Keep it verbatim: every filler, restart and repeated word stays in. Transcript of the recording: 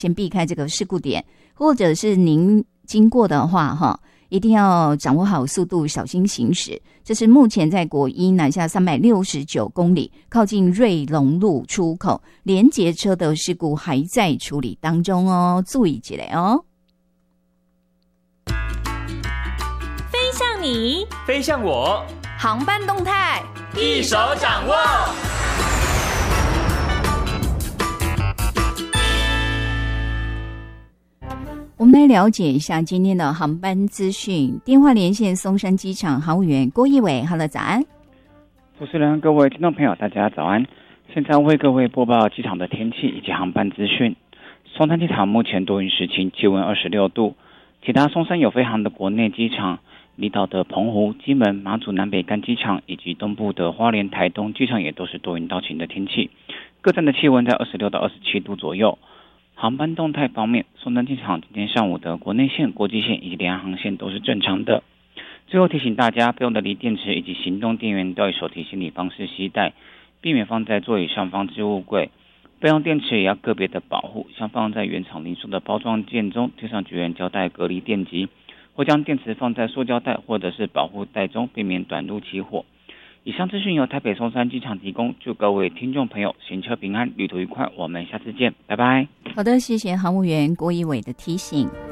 先避开这个事故点，或者是您经过的话哈，一定要掌握好速度，小心行驶。这是目前在国一南下三百六十九公里，靠近瑞隆路出口连结车的事故还在处理当中哦，注意起来哦。 飞向你， 飞向我， 航班动态一手掌握。 我们来了解一下今天的航班资讯。电话连线松山机场航务员郭一伟 ，Hello， 早安。 主持人、各位听众朋友，大家早安。现在为各位播报机场的天气以及航班资讯。松山机场目前多云时晴，气温二十六度。其他松山有飞航的国内机场，离岛的澎湖、金门、马祖南北干机场以及东部的花莲、台东机场也都是多云到晴的天气。各站的气温在二十六到二十七度左右。航班动态方面，松山机场今天上午的国内线、国际线以及联航航线都是正常的。最后提醒大家，备用的锂电池以及行动电源都以手提行李方式携带，避免放在座椅上方置物柜。备用电池也要个别的保护，像放在原厂零售的包装件中贴上绝缘胶带隔离电极，或将电池放在塑胶袋或者是保护袋中，避免短路起火。以上资讯由台北松山机场提供，祝各位听众朋友行车平安，旅途愉快，我们下次见，拜拜。 好的，谢谢航务员郭一伟的提醒。